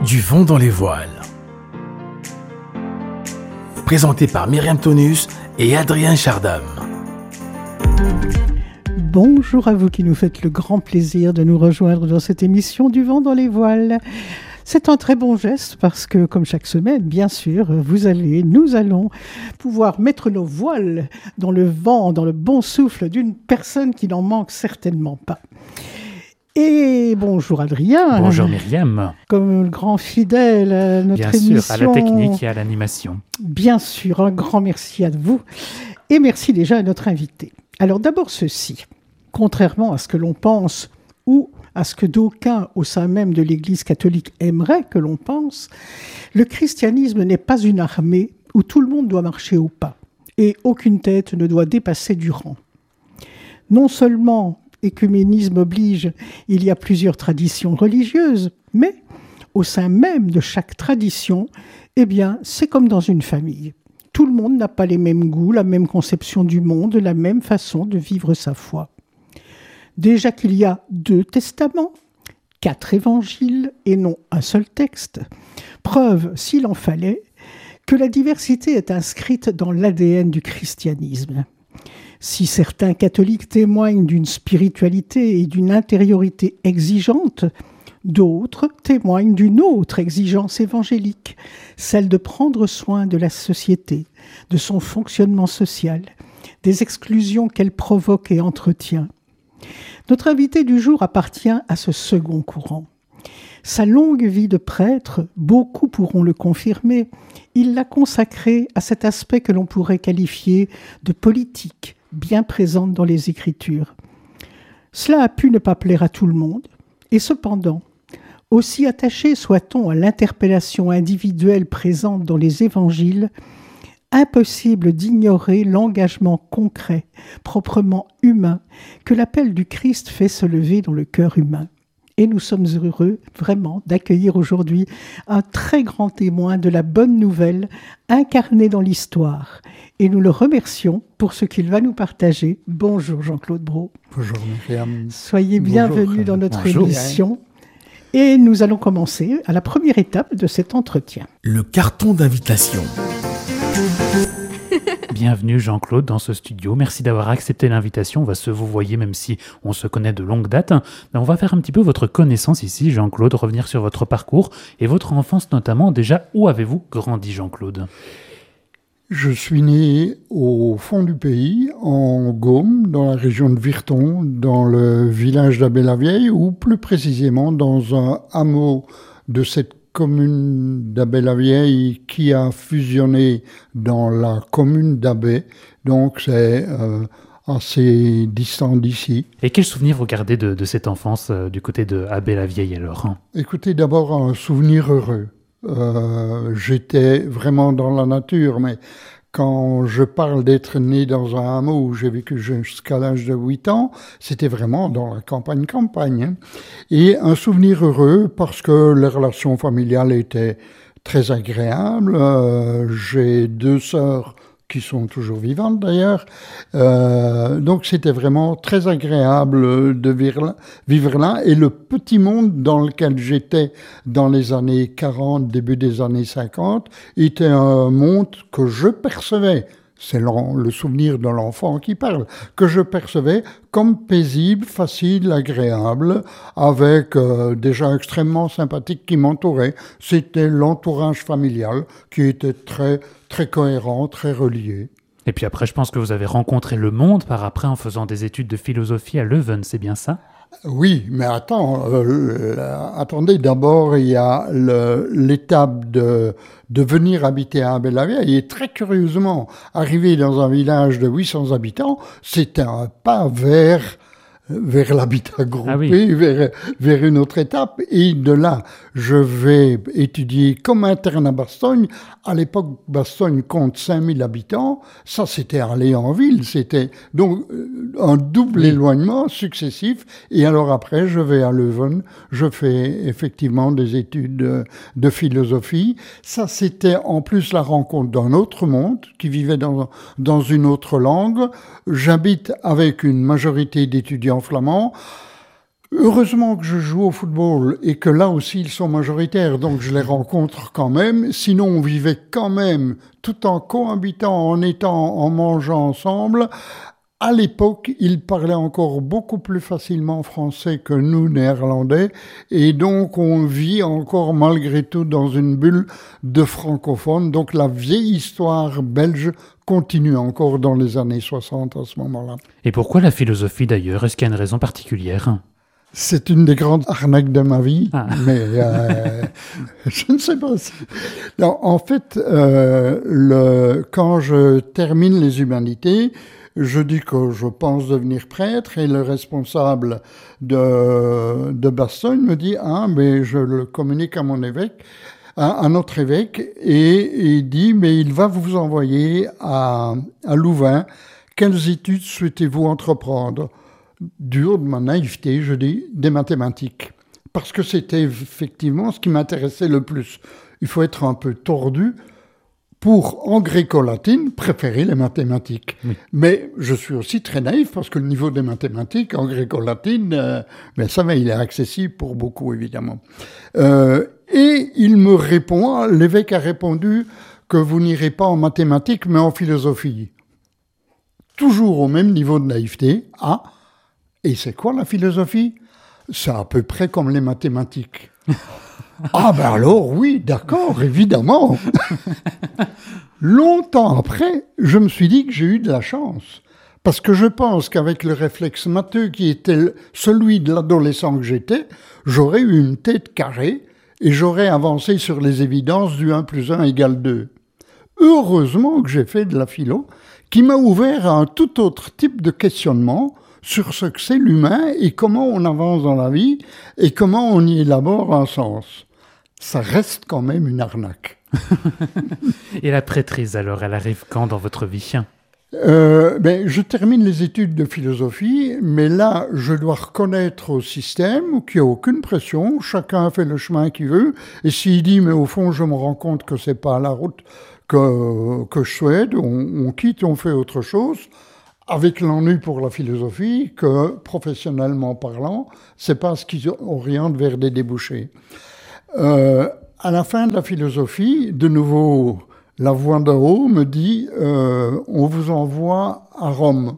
Du vent dans les voiles. Présenté par Myriam Tonus et Adrien Chardam. Bonjour à vous qui nous faites le grand plaisir de nous rejoindre dans cette émission Du vent dans les voiles. C'est un très bon geste parce que, comme chaque semaine, bien sûr, nous allons pouvoir mettre nos voiles dans le vent, dans le bon souffle d'une personne qui n'en manque certainement pas. Et bonjour Adrien. Bonjour Myriam. Comme le grand fidèle à notre émission. Bien sûr, à la technique et à l'animation. Bien sûr, un grand merci à vous. Et merci déjà à notre invité. Alors d'abord ceci, contrairement à ce que l'on pense ou à ce que d'aucuns au sein même de l'Église catholique aimeraient que l'on pense, le christianisme n'est pas une armée où tout le monde doit marcher au pas et aucune tête ne doit dépasser du rang. Non seulement écuménisme oblige, il y a plusieurs traditions religieuses, mais au sein même de chaque tradition, eh bien, c'est comme dans une famille. Tout le monde n'a pas les mêmes goûts, la même conception du monde, la même façon de vivre sa foi. Déjà qu'il y a 2 testaments, 4 évangiles et non un seul texte, preuve, s'il en fallait, que la diversité est inscrite dans l'ADN du christianisme. Si certains catholiques témoignent d'une spiritualité et d'une intériorité exigeante, d'autres témoignent d'une autre exigence évangélique, celle de prendre soin de la société, de son fonctionnement social, des exclusions qu'elle provoque et entretient. Notre invité du jour appartient à ce second courant. Sa longue vie de prêtre, beaucoup pourront le confirmer, il l'a consacrée à cet aspect que l'on pourrait qualifier de politique, bien présente dans les Écritures. Cela a pu ne pas plaire à tout le monde, et cependant, aussi attaché soit-on à l'interpellation individuelle présente dans les évangiles, impossible d'ignorer l'engagement concret, proprement humain, que l'appel du Christ fait se lever dans le cœur humain. Et nous sommes heureux, vraiment, d'accueillir aujourd'hui un très grand témoin de la bonne nouvelle incarnée dans l'histoire. Et nous le remercions pour ce qu'il va nous partager. Bonjour Jean-Claude Brault. Bonjour Myriam. Soyez bienvenue dans notre émission. Et nous allons commencer à la première étape de cet entretien. Le carton d'invitation. Bienvenue Jean-Claude dans ce studio. Merci d'avoir accepté l'invitation. On va se vouvoyer même si on se connaît de longue date. On va faire un petit peu votre connaissance ici, Jean-Claude, revenir sur votre parcours et votre enfance notamment. Déjà, où avez-vous grandi, Jean-Claude ? Je suis né au fond du pays, en Gaume, dans la région de Virton, dans le village d'Abbé-la-Vieille, ou plus précisément dans un hameau de cette commune d'Abbé-la-Vieille qui a fusionné dans la commune d'Abbé. Donc c'est assez distant d'ici. Et quel souvenir vous gardez de cette enfance du côté de Abbé-la-Vieille alors ? Écoutez, d'abord un souvenir heureux. J'étais vraiment dans la nature, mais quand je parle d'être né dans un hameau où j'ai vécu jusqu'à l'âge de 8 ans, c'était vraiment dans la campagne. Hein. Et un souvenir heureux parce que les relations familiales étaient très agréables. J'ai 2 sœurs qui sont toujours vivantes d'ailleurs. Donc c'était vraiment très agréable de vivre là. Et le petit monde dans lequel j'étais dans les années 40, début des années 50, était un monde que je percevais, c'est le souvenir de l'enfant qui parle, que je percevais comme paisible, facile, agréable, avec des gens extrêmement sympathiques qui m'entouraient. C'était l'entourage familial qui était très, très cohérent, très relié. Et puis après, je pense que vous avez rencontré le monde par après en faisant des études de philosophie à Leuven, c'est bien ça ? Oui, mais attendez, d'abord il y a l'étape de venir habiter à Abbé-la-Vieille et très curieusement, arriver dans un village de 800 habitants, c'était un pas vers l'habitat groupé, vers une autre étape. Et de là, je vais étudier comme interne à Bastogne. À l'époque, Bastogne compte 5000 habitants. Ça, c'était aller en ville. C'était donc un double éloignement successif. Et alors après, je vais à Leuven. Je fais effectivement des études de philosophie. Ça, c'était en plus la rencontre d'un autre monde qui vivait dans une autre langue. J'habite avec une majorité d'étudiants flamands. Heureusement que je joue au football et que là aussi ils sont majoritaires, donc je les rencontre quand même. Sinon, on vivait quand même, tout en cohabitant, en mangeant ensemble. À l'époque, ils parlaient encore beaucoup plus facilement français que nous, néerlandais, et donc on vit encore malgré tout dans une bulle de francophones. Donc la vieille histoire belge continue encore dans les années 60 à ce moment-là. Et pourquoi la philosophie d'ailleurs? Est-ce qu'il y a une raison particulière? C'est une des grandes arnaques de ma vie, mais je ne sais pas si... Non, en fait, quand je termine les humanités, je dis que je pense devenir prêtre et le responsable de Bastogne me dit « Ah, mais je le communique à mon évêque, à notre évêque, et il dit « Mais il va vous envoyer à Louvain. Quelles études souhaitez-vous entreprendre ?» Du haut de ma naïveté, je dis des mathématiques. Parce que c'était effectivement ce qui m'intéressait le plus. Il faut être un peu tordu pour, en gréco-latine, préférer les mathématiques. Oui. Mais je suis aussi très naïf parce que le niveau des mathématiques en gréco-latine, ça va, il est accessible pour beaucoup, évidemment. Et il me répond, l'évêque a répondu que vous n'irez pas en mathématiques, mais en philosophie. Toujours au même niveau de naïveté. Ah, et c'est quoi la philosophie? C'est à peu près comme les mathématiques. Ah ben alors oui, d'accord, évidemment. Longtemps après, je me suis dit que j'ai eu de la chance. Parce que je pense qu'avec le réflexe matheux qui était celui de l'adolescent que j'étais, j'aurais eu une tête carrée et j'aurais avancé sur les évidences du 1 + 1 = 2. Heureusement que j'ai fait de la philo, qui m'a ouvert à un tout autre type de questionnement sur ce que c'est l'humain et comment on avance dans la vie et comment on y élabore un sens. Ça reste quand même une arnaque. Et la prêtrise, alors, elle arrive quand dans votre vie? Je termine les études de philosophie, mais là, je dois reconnaître au système qu'il n'y a aucune pression, chacun fait le chemin qu'il veut, et s'il dit, mais au fond, je me rends compte que c'est pas la route que je souhaite, on quitte, on fait autre chose, avec l'ennui pour la philosophie que, professionnellement parlant, c'est pas ce qui oriente vers des débouchés. À la fin de la philosophie, de nouveau, la voix d'en haut me dit on vous envoie à Rome.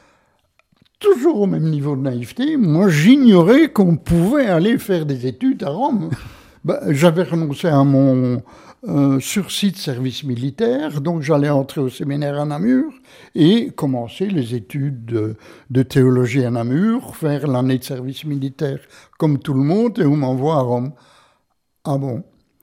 Toujours au même niveau de naïveté, moi j'ignorais qu'on pouvait aller faire des études à Rome. J'avais renoncé à mon sursis de service militaire, donc j'allais entrer au séminaire à Namur et commencer les études de théologie à Namur, faire l'année de service militaire comme tout le monde, et on m'envoie à Rome. Ah bon?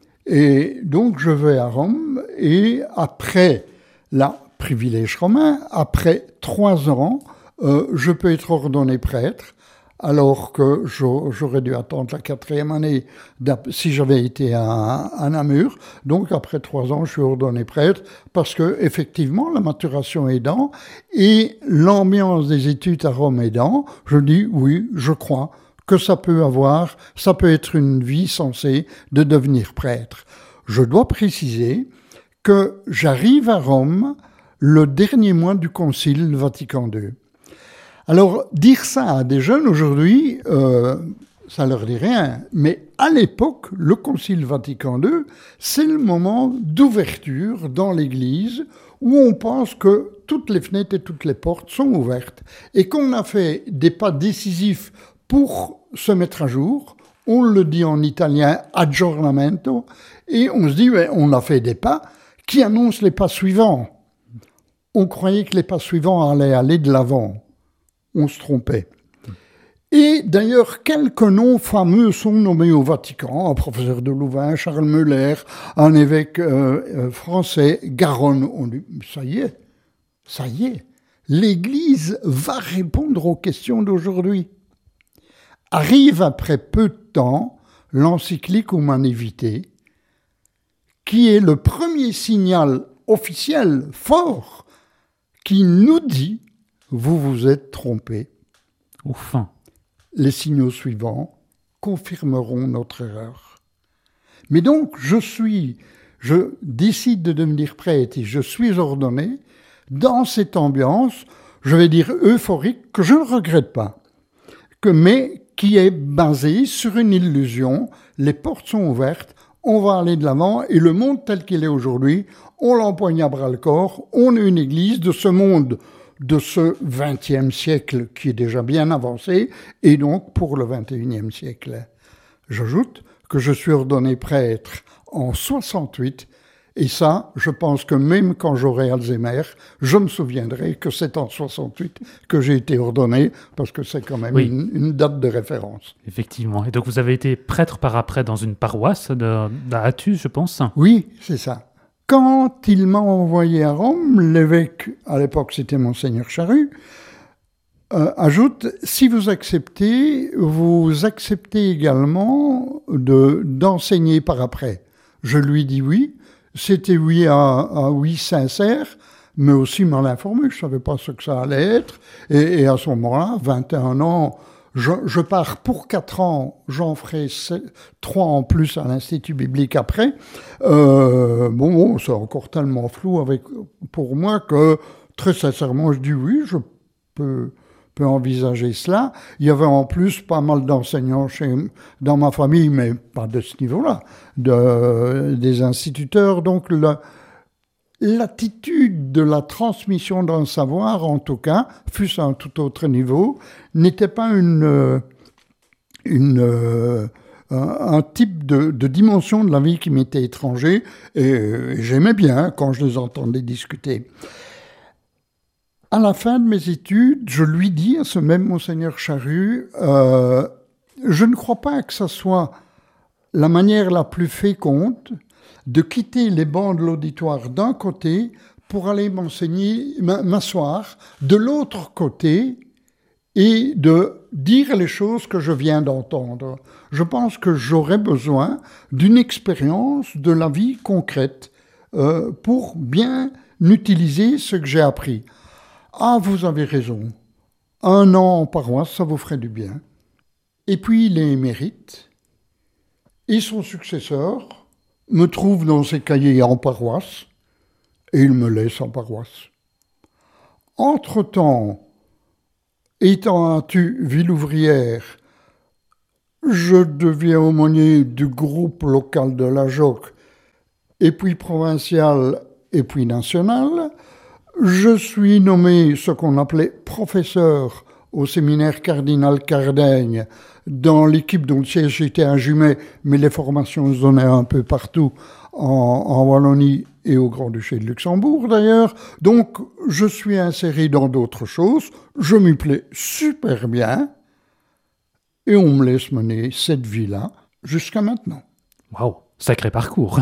Et donc je vais à Rome, et après la privilège romain, après 3 ans, je peux être ordonné prêtre, alors que j'aurais dû attendre la 4e année si j'avais été à Namur. Donc après 3 ans, je suis ordonné prêtre, parce que effectivement, la maturation aidant et l'ambiance des études à Rome aidant, je dis oui, je crois que ça peut être une vie sensée de devenir prêtre. Je dois préciser que j'arrive à Rome le dernier mois du Concile Vatican II. Alors, dire ça à des jeunes aujourd'hui, ça leur dit rien. Mais à l'époque, le Concile Vatican II, c'est le moment d'ouverture dans l'Église où on pense que toutes les fenêtres et toutes les portes sont ouvertes et qu'on a fait des pas décisifs pour se mettre à jour. On le dit en italien aggiornamento, et on se dit on a fait des pas qui annoncent les pas suivants. On croyait que les pas suivants allaient aller de l'avant. On se trompait. Et d'ailleurs, quelques noms fameux sont nommés au Vatican, un professeur de Louvain, Charles Müller, un évêque français, Garonne. On dit, ça y est, l'Église va répondre aux questions d'aujourd'hui. Arrive après peu de temps l'encyclique Humanae Vitae, qui est le premier signal officiel fort qui nous dit « vous vous êtes trompé ». Enfin. Les signaux suivants confirmeront notre erreur. Mais donc, je décide de devenir prêtre et je suis ordonné dans cette ambiance, je vais dire euphorique, que je ne regrette pas, mais qui est basée sur une illusion. Les portes sont ouvertes, on va aller de l'avant et le monde tel qu'il est aujourd'hui, on l'empoigne à bras-le-corps. On est une église de ce monde de ce XXe siècle qui est déjà bien avancé et donc pour le XXIe siècle. J'ajoute que je suis ordonné prêtre en 68 et ça, je pense que même quand j'aurai Alzheimer, je me souviendrai que c'est en 68 que j'ai été ordonné parce que c'est quand même une date de référence. Effectivement. Et donc vous avez été prêtre par après dans une paroisse d'Athus, je pense. Oui, c'est ça. Quand il m'a envoyé à Rome, l'évêque, à l'époque c'était Monseigneur Charru, ajoute, si vous acceptez également d'enseigner par après. Je lui dis oui. C'était oui à oui sincère, mais aussi mal informé. Je ne savais pas ce que ça allait être. Et à ce moment-là, 21 ans, je pars pour 4 ans, j'en ferai 3 en plus à l'Institut biblique après. Bon, c'est encore tellement flou pour moi que très sincèrement, je dis oui, je peux envisager cela. Il y avait en plus pas mal d'enseignants dans ma famille, mais pas de ce niveau-là, des instituteurs. Donc l'attitude de la transmission d'un savoir, en tout cas, fût-ce à un tout autre niveau, n'était pas un type de dimension de la vie qui m'était étranger, et j'aimais bien quand je les entendais discuter. À la fin de mes études, je lui dis à ce même Monseigneur Charru, je ne crois pas que ce soit la manière la plus féconde de quitter les bancs de l'auditoire d'un côté pour aller m'asseoir de l'autre côté et de dire les choses que je viens d'entendre. Je pense que j'aurais besoin d'une expérience de la vie concrète pour bien utiliser ce que j'ai appris. Ah, vous avez raison. 1 an en paroisse, ça vous ferait du bien. Et puis il est émérite. Et son successeur me trouve dans ses cahiers en paroisse. Et il me laisse en paroisse. Entre-temps, étant à ville ouvrière, je deviens aumônier du groupe local de la JOC, et puis provincial, et puis national. Je suis nommé ce qu'on appelait professeur au séminaire cardinal Cardaigne, dans l'équipe dont le siège était à Jumet, mais les formations se donnaient un peu partout, en Wallonie et au Grand-Duché de Luxembourg d'ailleurs. Donc je suis inséré dans d'autres choses, je m'y plais super bien, et on me laisse mener cette vie-là jusqu'à maintenant. Waouh, sacré parcours.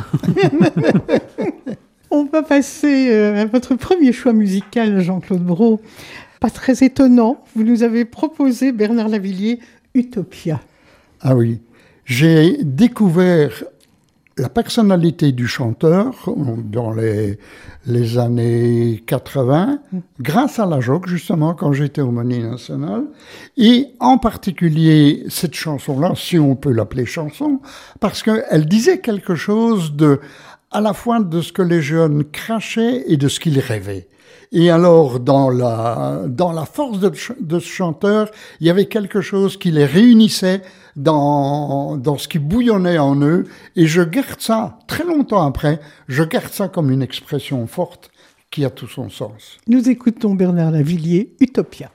On va passer à votre premier choix musical, Jean-Claude Brault. Pas très étonnant, vous nous avez proposé, Bernard Lavilliers, Utopia. Ah oui, j'ai découvert la personnalité du chanteur dans les années 80, grâce à la JOC, justement, quand j'étais aumônier national, et en particulier cette chanson-là, si on peut l'appeler chanson, parce qu'elle disait quelque chose à la fois de ce que les jeunes crachaient et de ce qu'ils rêvaient. Et alors, dans la force de ce chanteur, il y avait quelque chose qui les réunissait dans ce qui bouillonnait en eux. Et je garde ça, très longtemps après, je garde ça comme une expression forte qui a tout son sens. Nous écoutons Bernard Lavilliers, Utopia.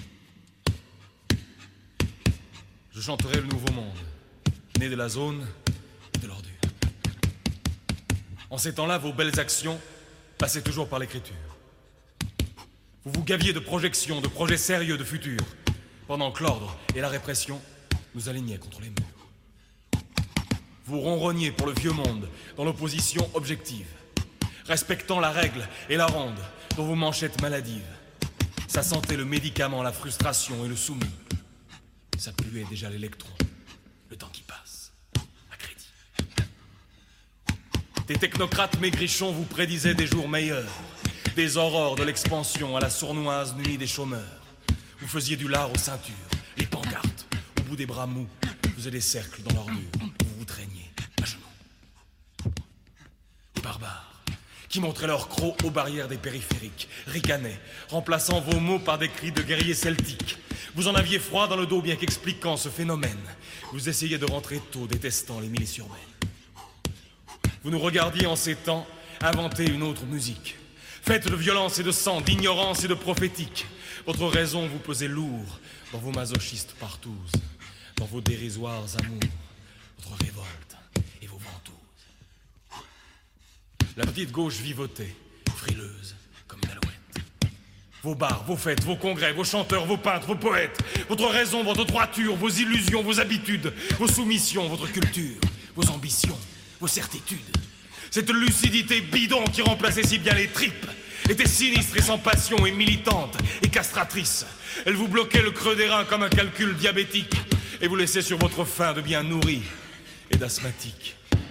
Je chanterai le nouveau monde, né de la zone et de l'ordure. En ces temps-là, vos belles actions passaient toujours par l'écriture. Vous vous gaviez de projections, de projets sérieux de futur, pendant que l'ordre et la répression nous alignaient contre les murs. Vous ronronniez pour le vieux monde, dans l'opposition objective, respectant la règle et la ronde, dont vos manchettes maladives. Ça sentait le médicament, la frustration et le soumis. Ça puait déjà l'électron, le temps qui passe, à crédit. Des technocrates maigrichons vous prédisaient des jours meilleurs, des aurores de l'expansion à la sournoise nuit des chômeurs. Vous faisiez du lard aux ceintures, les pancartes, au bout des bras mous, faisaient des cercles dans l'ordure, vous vous traîniez à genoux. Les barbares, qui montraient leurs crocs aux barrières des périphériques, ricanaient, remplaçant vos mots par des cris de guerriers celtiques. Vous en aviez froid dans le dos, bien qu'expliquant ce phénomène. Vous essayiez de rentrer tôt, détestant les milices urbaines. Vous nous regardiez en ces temps inventer une autre musique, faite de violence et de sang, d'ignorance et de prophétique. Votre raison vous pesait lourd dans vos masochistes partouzes, dans vos dérisoires amours, votre révolte et vos ventouses. La petite gauche vivotait, frileuse comme une alouette. Vos bars, vos fêtes, vos congrès, vos chanteurs, vos peintres, vos poètes, votre raison, votre droiture, vos illusions, vos habitudes, vos soumissions, votre culture, vos ambitions, vos certitudes. Cette lucidité bidon qui remplaçait si bien les tripes était sinistre et sans passion et militante et castratrice. Elle vous bloquait le creux des reins comme un calcul diabétique et vous laissait sur votre faim de bien nourri et d'asthmatique.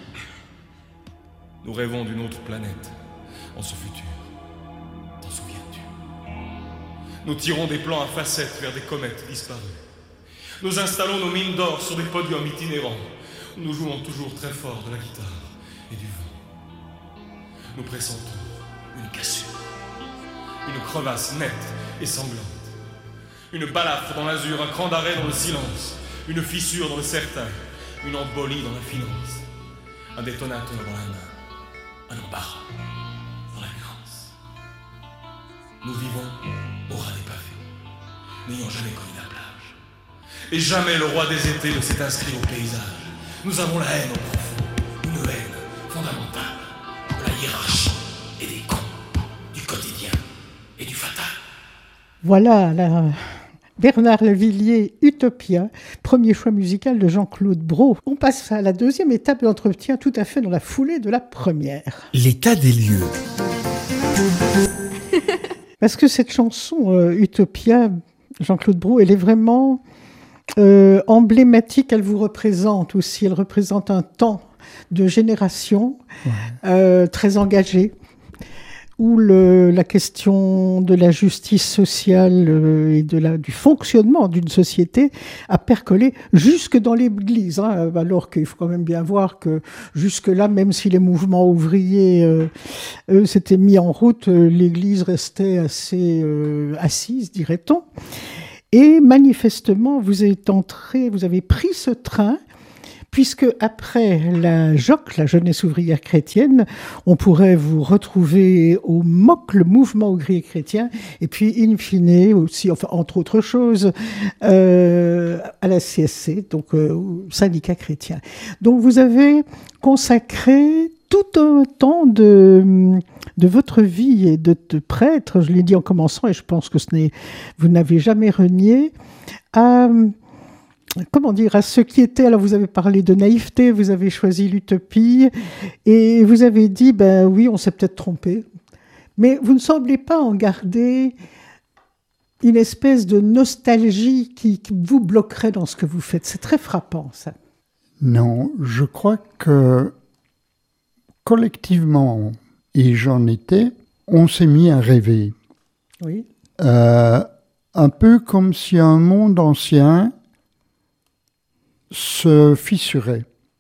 Nous rêvons d'une autre planète en ce futur. T'en souviens-tu? Nous tirons des plans à facettes vers des comètes disparues. Nous installons nos mines d'or sur des podiums itinérants. Nous jouons toujours très fort de la guitare et du vent. Nous pressentons une cassure, une crevasse nette et sanglante, une balafre dans l'azur, un cran d'arrêt dans le silence, une fissure dans le certain, une embolie dans la finance, un détonateur dans la main, un embarras dans la nuance. Nous vivons au ras des pavés, n'ayant jamais connu la plage. Et jamais le roi des étés ne s'est inscrit au paysage. Nous avons la haine au profond, une haine fondamentale, de la hiérarchie et des cons, du quotidien et du fatal. Voilà Bernard Lavilliers, Utopia, premier choix musical de Jean-Claude Brault. On passe à la deuxième étape de l'entretien, tout à fait dans la foulée de la première. L'état des lieux. Parce que cette chanson, Utopia, Jean-Claude Brault, elle est vraiment emblématique, elle vous représente aussi, elle représente un temps de génération très engagé, où la question de la justice sociale et du fonctionnement d'une société a percolé jusque dans l'Église, alors qu'il faut quand même bien voir que jusque-là, même si les mouvements ouvriers s'étaient mis en route, l'Église restait assez assise, dirait-on. Et manifestement, vous avez pris ce train, puisque après la JOC, la Jeunesse ouvrière chrétienne, on pourrait vous retrouver au MOC, le mouvement ouvrier chrétien, et puis in fine aussi, enfin entre autres choses, à la CSC, donc au syndicat chrétien. Donc vous avez consacré tout un temps de votre vie et de prêtre, je l'ai dit en commençant, et je pense que vous n'avez jamais renié, à ce qui était, alors vous avez parlé de naïveté, vous avez choisi l'utopie, et vous avez dit, oui, on s'est peut-être trompé, mais vous ne semblez pas en garder une espèce de nostalgie qui vous bloquerait dans ce que vous faites. C'est très frappant, ça. Non, je crois que collectivement, et j'en étais, on s'est mis à rêver. Oui. Un peu comme si un monde ancien se fissurait.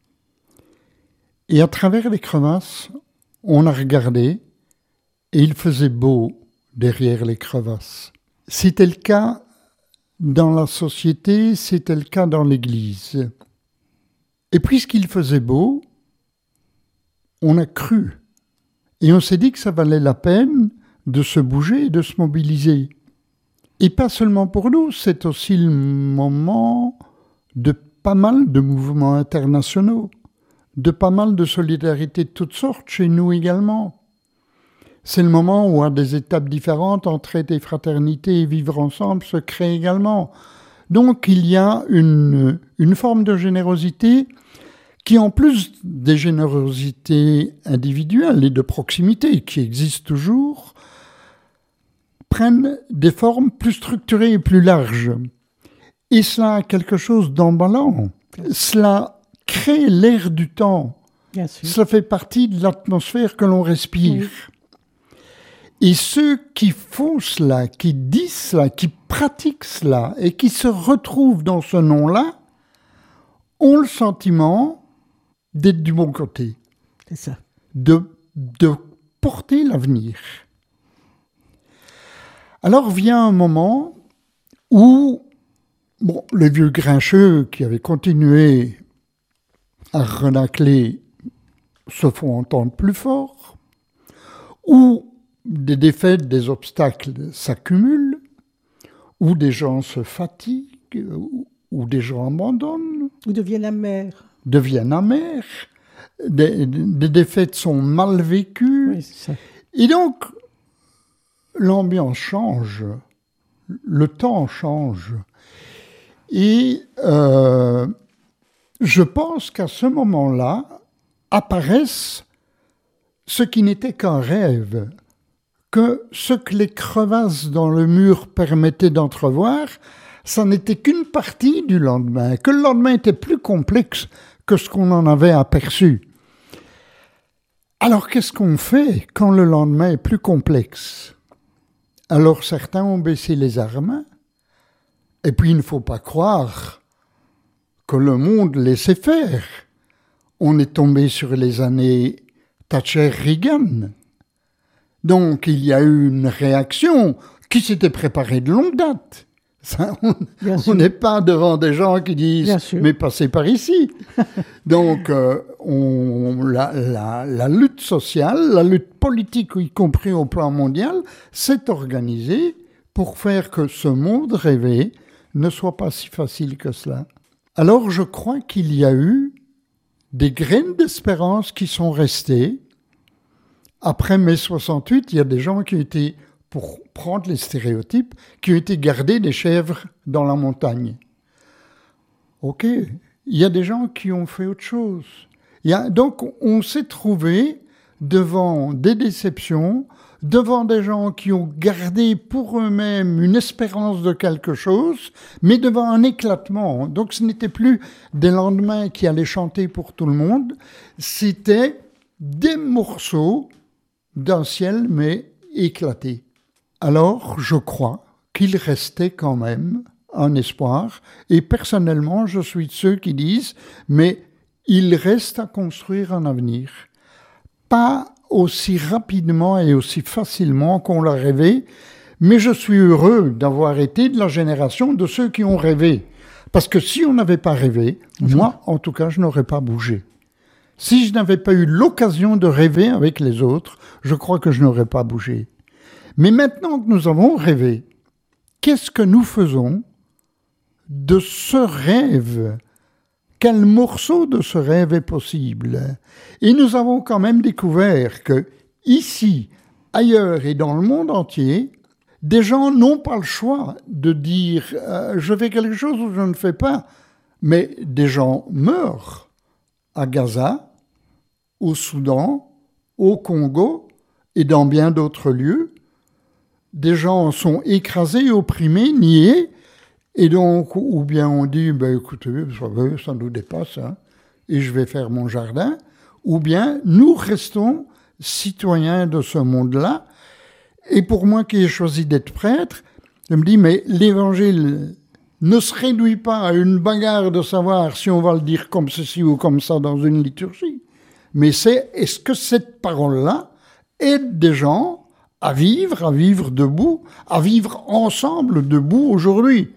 Et à travers les crevasses, on a regardé et il faisait beau derrière les crevasses. C'était le cas dans la société, c'était le cas dans l'Église. Et puisqu'il faisait beau, on a cru. Et on s'est dit que ça valait la peine de se bouger et de se mobiliser. Et pas seulement pour nous, c'est aussi le moment de pas mal de mouvements internationaux, de pas mal de solidarités de toutes sortes chez nous également. C'est le moment où, à des étapes différentes, entraide et fraternité et vivre ensemble se créent également. Donc il y a une forme de générosité qui, en plus des générosités individuelles et de proximité qui existent toujours, prennent des formes plus structurées et plus larges. Et cela a quelque chose d'emballant. Cela crée l'air du temps. Bien sûr. Cela fait partie de l'atmosphère que l'on respire. Oui. Et ceux qui font cela, qui disent cela, qui pratiquent cela et qui se retrouvent dans ce nom-là, ont le sentiment d'être du bon côté. C'est ça. De porter l'avenir. Alors vient un moment où les vieux grincheux qui avaient continué à renacler se font entendre plus fort, où des défaites, des obstacles s'accumulent, où des gens se fatiguent, où des gens abandonnent. Ou deviennent amers. Des défaites sont mal vécues. Oui, c'est ça. Et donc, l'ambiance change, le temps change. Et je pense qu'à ce moment-là apparaissent ce qui n'était qu'un rêve, que ce que les crevasses dans le mur permettaient d'entrevoir, ça n'était qu'une partie du lendemain, que le lendemain était plus complexe que ce qu'on en avait aperçu. Alors qu'est-ce qu'on fait quand le lendemain est plus complexe ? Alors certains ont baissé les armes, et puis il ne faut pas croire que le monde laissait faire. On est tombé sur les années Thatcher-Reagan. Donc il y a eu une réaction qui s'était préparée de longue date. Ça, on n'est pas devant des gens qui disent « mais passez par ici ». Donc la lutte sociale, la lutte politique, y compris au plan mondial, s'est organisée pour faire que ce monde rêvé ne soit pas si facile que cela. Alors je crois qu'il y a eu des graines d'espérance qui sont restées. Après mai 68, il y a des gens qui ont été, pour prendre les stéréotypes, qui ont été garder des chèvres dans la montagne. Ok, il y a des gens qui ont fait autre chose. Donc on s'est trouvé devant des déceptions, devant des gens qui ont gardé pour eux-mêmes une espérance de quelque chose, mais devant un éclatement. Donc ce n'était plus des lendemains qui allaient chanter pour tout le monde, c'était des morceaux d'un ciel, mais éclaté. Alors, je crois qu'il restait quand même un espoir, et personnellement, je suis de ceux qui disent, mais il reste à construire un avenir. Pas aussi rapidement et aussi facilement qu'on l'a rêvé, mais je suis heureux d'avoir été de la génération de ceux qui ont rêvé. Parce que si on n'avait pas rêvé, moi, en tout cas, je n'aurais pas bougé. Si je n'avais pas eu l'occasion de rêver avec les autres, je crois que je n'aurais pas bougé. Mais maintenant que nous avons rêvé, qu'est-ce que nous faisons de ce rêve ? Quel morceau de ce rêve est possible ? Et nous avons quand même découvert que ici, ailleurs et dans le monde entier, des gens n'ont pas le choix de dire « je fais quelque chose ou je ne fais pas ». Mais des gens meurent à Gaza, au Soudan, au Congo et dans bien d'autres lieux. Des gens sont écrasés, opprimés, niés, et donc, ou bien on dit, écoutez, ça nous dépasse, hein, et je vais faire mon jardin, ou bien nous restons citoyens de ce monde-là. Et pour moi qui ai choisi d'être prêtre, je me dis, mais l'évangile ne se réduit pas à une bagarre de savoir si on va le dire comme ceci ou comme ça dans une liturgie. Mais est-ce que cette parole-là aide des gens à vivre debout, à vivre ensemble debout aujourd'hui?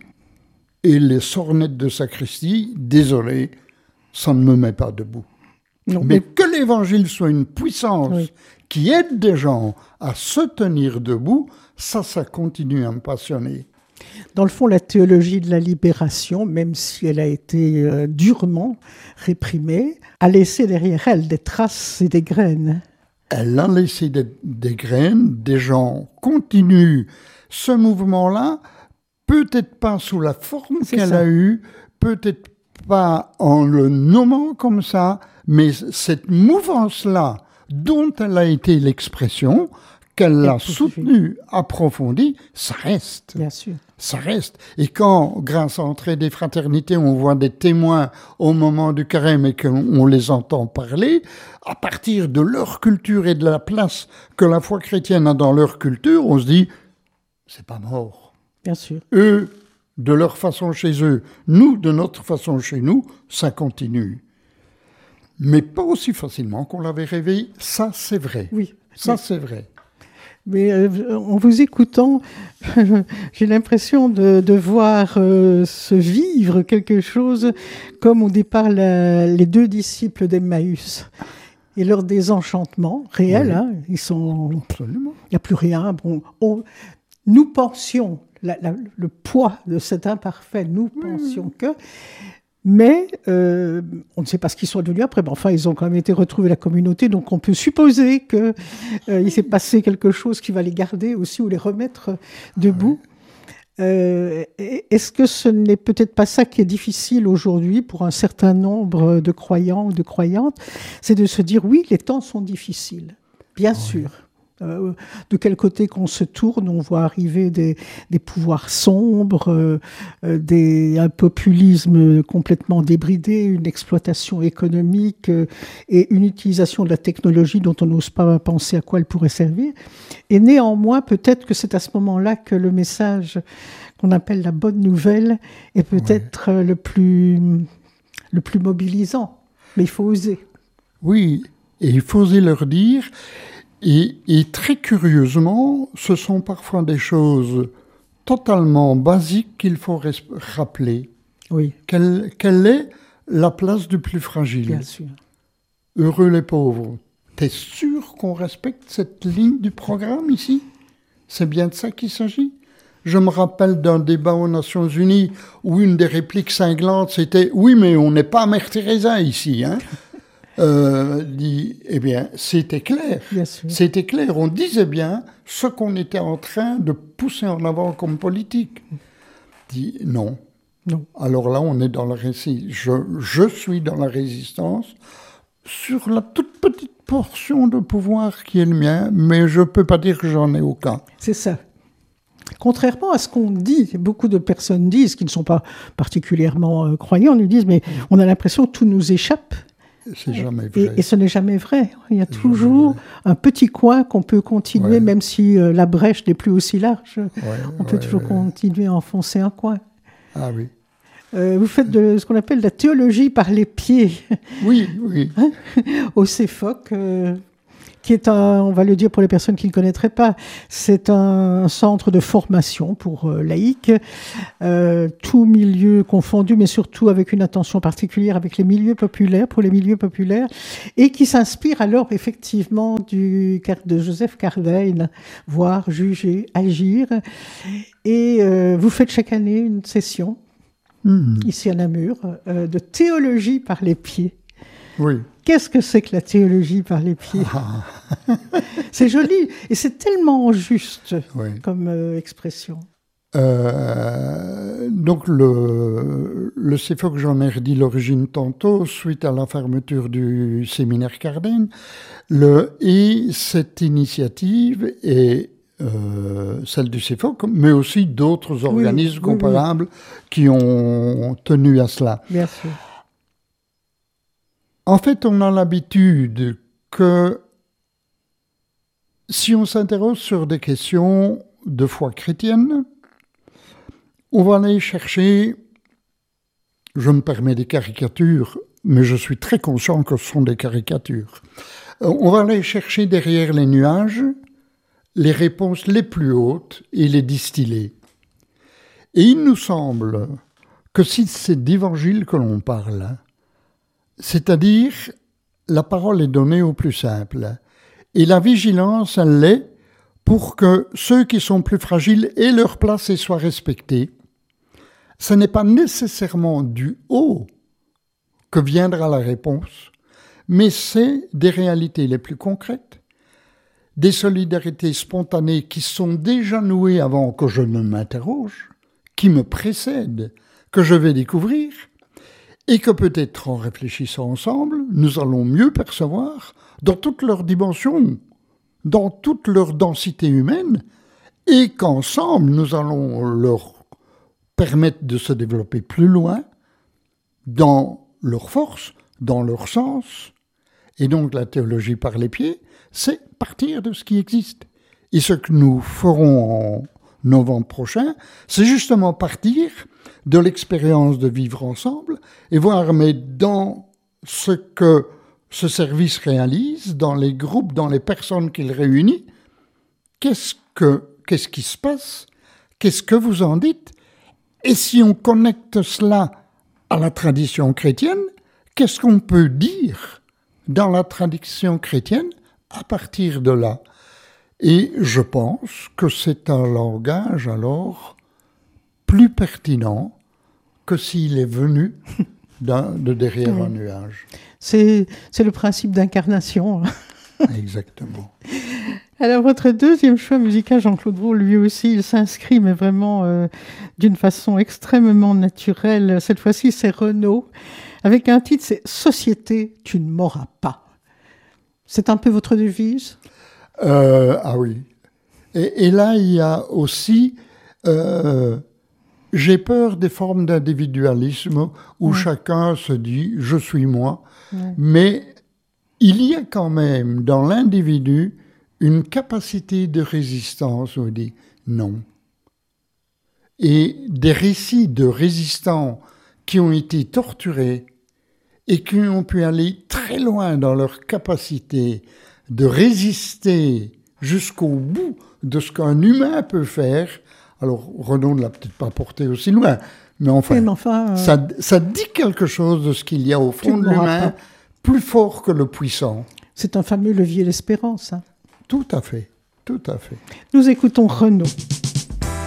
Et les sornettes de sacristie, désolé, ça ne me met pas debout. Non, mais que l'évangile soit une puissance qui aide des gens à se tenir debout, ça continue à me passionner. Dans le fond, la théologie de la libération, même si elle a été durement réprimée, a laissé derrière elle des traces et des graines. Elle a laissé des graines, des gens continuent ce mouvement-là, peut-être pas sous la forme qu'elle a eue, peut-être pas en le nommant comme ça, mais cette mouvance-là, dont elle a été l'expression, qu'elle l'a soutenue, approfondie, ça reste. Bien sûr. Ça reste. Et quand, grâce à l'entrée des fraternités, on voit des témoins au moment du carême et qu'on les entend parler, à partir de leur culture et de la place que la foi chrétienne a dans leur culture, on se dit, c'est pas mort. Bien sûr. Eux, de leur façon chez eux, nous, de notre façon chez nous, ça continue. Mais pas aussi facilement qu'on l'avait rêvé, ça c'est vrai. Oui. Ça, c'est vrai. Mais en vous écoutant, j'ai l'impression de voir se vivre quelque chose comme au départ les 2 disciples d'Emmaüs. Et leur désenchantement réel, ils sont... Absolument. Il n'y a plus rien. Bon, nous pensions, le poids de cet imparfait, nous pensions que... Mais on ne sait pas ce qu'ils sont devenus après. Mais enfin, ils ont quand même été retrouvés la communauté, donc on peut supposer qu'il s'est passé quelque chose qui va les garder aussi ou les remettre debout. Est-ce que ce n'est peut-être pas ça qui est difficile aujourd'hui pour un certain nombre de croyants ou de croyantes? C'est de se dire, oui, les temps sont difficiles, bien sûr. De quel côté qu'on se tourne, on voit arriver des pouvoirs sombres, un populisme complètement débridé, une exploitation économique et une utilisation de la technologie dont on n'ose pas penser à quoi elle pourrait servir. Et néanmoins, peut-être que c'est à ce moment-là que le message qu'on appelle la bonne nouvelle est peut-être le plus mobilisant. Mais il faut oser. Oui, et il faut oser leur dire... Et très curieusement, ce sont parfois des choses totalement basiques qu'il faut rappeler. Oui. Quelle est la place du plus fragile? Bien sûr. Heureux les pauvres. T'es sûr qu'on respecte cette ligne du programme ici? C'est bien de ça qu'il s'agit? Je me rappelle d'un débat aux Nations Unies où une des répliques cinglantes c'était « Oui, mais on n'est pas Mère Teresa ici, hein ?» Eh bien, c'était clair. Bien sûr. C'était clair. On disait bien ce qu'on était en train de pousser en avant comme politique. Dit non. Non. Alors là, on est dans la résistance. Je suis dans la résistance sur la toute petite portion de pouvoir qui est le mien, mais je ne peux pas dire que j'en ai aucun. C'est ça. Contrairement à ce qu'on dit, beaucoup de personnes disent, qui ne sont pas particulièrement croyants, nous disent, mais on a l'impression que tout nous échappe. C'est jamais vrai. Et ce n'est jamais vrai. Il y a toujours un petit coin qu'on peut continuer, même si la brèche n'est plus aussi large. On peut toujours continuer à enfoncer un coin. Ah oui. Vous faites de ce qu'on appelle la théologie par les pieds. Oui. Au CEFOC, qui est on va le dire pour les personnes qui ne connaîtraient pas, c'est un centre de formation pour laïcs, tout milieu confondu, mais surtout avec une attention particulière avec les milieux populaires, pour les milieux populaires, et qui s'inspire alors effectivement de Joseph Cardijn, voir, juger, agir. Et vous faites chaque année une session, ici à Namur, de théologie par les pieds. Oui. Qu'est-ce que c'est que la théologie par les pieds? C'est joli et c'est tellement juste comme expression. Donc le CEFOC, j'en ai redit l'origine tantôt, suite à la fermeture du séminaire Cardijn. Et cette initiative est celle du CEFOC, mais aussi d'autres organismes comparables qui ont tenu à cela. Bien sûr. En fait, on a l'habitude que si on s'interroge sur des questions de foi chrétienne, on va aller chercher, je me permets des caricatures, mais je suis très conscient que ce sont des caricatures. On va aller chercher derrière les nuages les réponses les plus hautes et les distiller. Et il nous semble que si c'est d'évangile que l'on parle, c'est-à-dire, la parole est donnée au plus simple. Et la vigilance, elle l'est pour que ceux qui sont plus fragiles aient leur place et soient respectés. Ce n'est pas nécessairement du haut que viendra la réponse, mais c'est des réalités les plus concrètes, des solidarités spontanées qui sont déjà nouées avant que je ne m'interroge, qui me précèdent, que je vais découvrir, et que peut-être en réfléchissant ensemble, nous allons mieux percevoir dans toutes leurs dimensions, dans toute leur densité humaine, et qu'ensemble, nous allons leur permettre de se développer plus loin, dans leur force, dans leur sens. Et donc la théologie par les pieds, c'est partir de ce qui existe. Et ce que nous ferons en novembre prochain, c'est justement partir de l'expérience de vivre ensemble et voir, mais dans ce que ce service réalise dans les groupes, dans les personnes qu'il réunit. Qu'est-ce qui se passe? Qu'est-ce que vous en dites? Et si on connecte cela à la tradition chrétienne, qu'est-ce qu'on peut dire dans la tradition chrétienne à partir de là? Et je pense que c'est un langage alors plus pertinent que s'il est venu de derrière un nuage. C'est le principe d'incarnation. Exactement. Alors, votre deuxième choix musical, Jean-Claude Brault, lui aussi, il s'inscrit, mais vraiment d'une façon extrêmement naturelle. Cette fois-ci, c'est Renaud, avec un titre, c'est « Société, tu ne m'auras pas ». C'est un peu votre devise? Ah oui. Et là, il y a aussi... j'ai peur des formes d'individualisme où chacun se dit « je suis moi ». Mais il y a quand même dans l'individu une capacité de résistance où on dit non. Et des récits de résistants qui ont été torturés et qui ont pu aller très loin dans leur capacité de résister jusqu'au bout de ce qu'un humain peut faire. Alors, Renaud ne l'a peut-être pas porté aussi loin, mais enfin, ça dit quelque chose de ce qu'il y a au fond de l'humain, plus fort que le puissant. C'est un fameux levier d'espérance. Hein. Tout à fait, tout à fait. Nous écoutons Renaud.